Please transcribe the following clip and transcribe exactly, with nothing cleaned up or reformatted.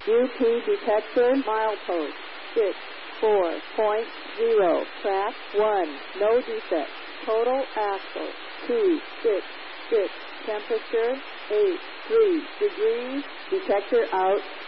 U P detector milepost six four point zero. Track one. No defect. Total axle two six six. Temperature eight three degrees. Detector out.